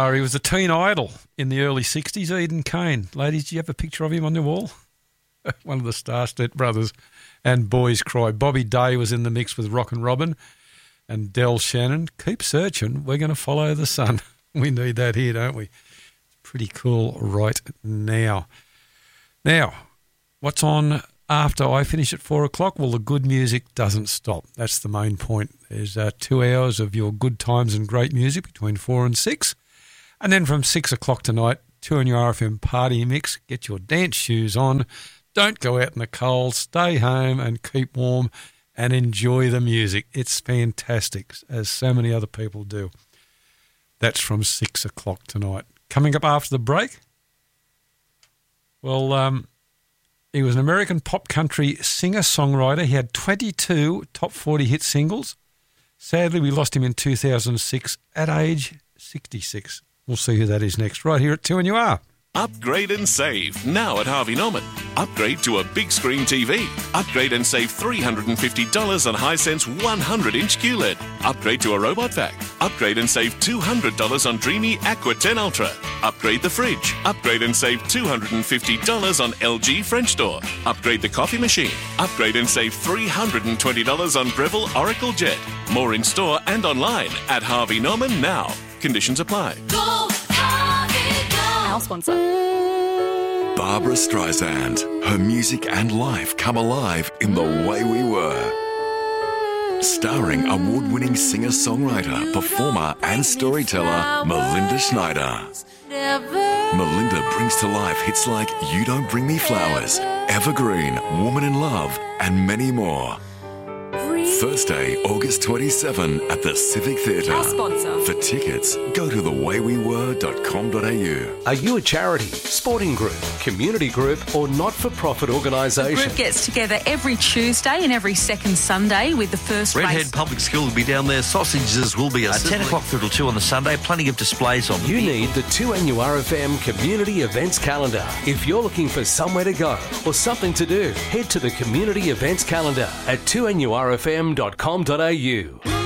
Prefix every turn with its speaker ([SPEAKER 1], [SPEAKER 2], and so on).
[SPEAKER 1] He was a teen idol in the early 60s, Eden Kane. Ladies, do you have a picture of him on your wall? One of the Starstep brothers and Boys Cry. Bobby Day was in the mix with Rockin' Robin and Del Shannon. Keep searching. We're going to follow the sun. We need that here, don't we? Pretty cool right now. Now, what's on after I finish at 4 o'clock? Well, the good music doesn't stop. That's the main point. There's 2 hours of your good times and great music between 4 and 6. And then from 6 o'clock tonight, 2NURFM Party Mix. Get your dance shoes on. Don't go out in the cold. Stay home and keep warm and enjoy the music. It's fantastic, as so many other people do. That's from 6 o'clock tonight. Coming up after the break, well, he was an American pop country singer-songwriter. He had 22 top 40 hit singles. Sadly, we lost him in 2006 at age 66. We'll see who that is next, right here at 2NUR.
[SPEAKER 2] Upgrade and save now at Harvey Norman. Upgrade to a big screen TV. Upgrade and save $350 on Hisense 100-inch QLED. Upgrade to a robot vac. Upgrade and save $200 on Dreamy Aqua 10 Ultra. Upgrade the fridge. Upgrade and save $250 on LG French door. Upgrade the coffee machine. Upgrade and save $320 on Breville Oracle Jet. More in store and online at Harvey Norman now. Conditions apply.
[SPEAKER 3] Go Harvey, go! Our sponsor.
[SPEAKER 4] Barbara Streisand. Her music and life come alive in The Way We Were. Starring award-winning singer-songwriter, performer and storyteller Melinda Schneider. Melinda brings to life hits like You Don't Bring Me Flowers, Evergreen, Woman in Love, and many more. Thursday, August 27 at the Civic Theatre.
[SPEAKER 3] Our sponsor.
[SPEAKER 4] For tickets, go to thewaywewere.com.au.
[SPEAKER 5] Are you a charity, sporting group, community group or not-for-profit
[SPEAKER 6] The
[SPEAKER 5] organisation?
[SPEAKER 6] group gets together every Tuesday and every second Sunday with the first
[SPEAKER 7] Redhead
[SPEAKER 6] race.
[SPEAKER 7] Public School will be down there. Sausages will be 10 o'clock through till 2 on the Sunday. Plenty of displays on.
[SPEAKER 5] You need the 2NURFM Community Events Calendar. If you're looking for somewhere to go or something to do, head to the Community Events Calendar at 2NURFM.com.au.